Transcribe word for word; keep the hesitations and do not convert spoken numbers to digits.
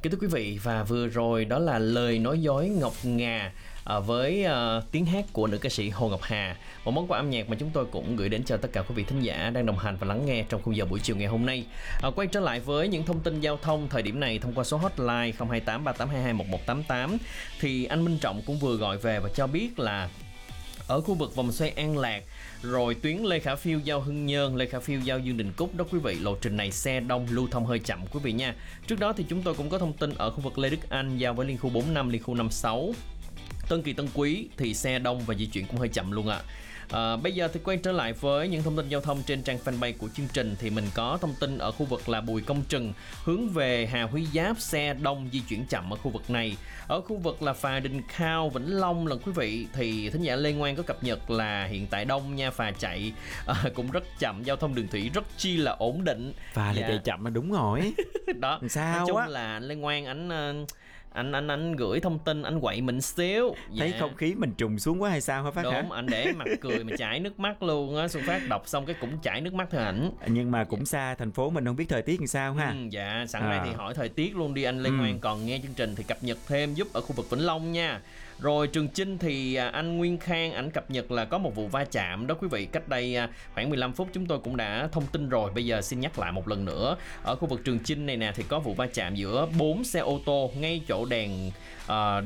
Kính thưa quý vị, và vừa rồi đó là lời nói dối ngọc ngà à, với uh, tiếng hát của nữ ca sĩ Hồ Ngọc Hà. Một món quà âm nhạc mà chúng tôi cũng gửi đến cho tất cả quý vị thính giả đang đồng hành và lắng nghe trong khung giờ buổi chiều ngày hôm nay. À, quay trở lại với những thông tin giao thông thời điểm này thông qua số hotline không hai tám ba tám hai hai một một tám tám, thì anh Minh Trọng cũng vừa gọi về và cho biết là ở khu vực vòng xoay An Lạc, rồi tuyến Lê Khả Phiêu giao Hưng Nhơn, Lê Khả Phiêu giao Dương Đình Cúc đó quý vị, lộ trình này xe đông, lưu thông hơi chậm quý vị nha. Trước đó thì chúng tôi cũng có thông tin ở khu vực Lê Đức Anh giao với liên khu bốn năm, liên khu năm sáu, Tân Kỳ Tân Quý thì xe đông và di chuyển cũng hơi chậm luôn ạ. À, bây giờ thì quay trở lại với những thông tin giao thông trên trang fanpage của chương trình, thì mình có thông tin ở khu vực là Bùi Công Trừng hướng về Hà Huy Giáp, xe đông di chuyển chậm ở khu vực này. Ở khu vực là Phà Đình Khao, Vĩnh Long lần quý vị, thì thính giả Lê Ngoan có cập nhật là hiện tại đông nha, phà chạy à, cũng rất chậm, giao thông đường thủy rất chi là ổn định. Phà là dạ. chạy chậm là đúng rồi. Đó, sao nói chung á là Lê Ngoan ảnh anh anh anh gửi thông tin, anh quậy mình xíu. Thấy dạ. không khí mình trùng xuống quá hay sao hả Phát? Đúng, hả? anh để mặt cười mà chảy nước mắt luôn á. Xuân Phát đọc xong cái cũng chảy nước mắt theo ảnh. Nhưng mà cũng xa thành phố mình, không biết thời tiết làm sao ha. Ừ, dạ, sẵn à. đây thì hỏi thời tiết luôn đi anh Lê ừ. Ngoan còn nghe chương trình thì cập nhật thêm giúp ở khu vực Vĩnh Long nha. Rồi Trường Chinh thì anh Nguyên Khang ảnh cập nhật là có một vụ va chạm đó quý vị, cách đây khoảng mười lăm phút chúng tôi cũng đã thông tin rồi, bây giờ xin nhắc lại một lần nữa. Ở khu vực Trường Chinh này nè thì có vụ va chạm giữa bốn xe ô tô ngay chỗ đèn uh,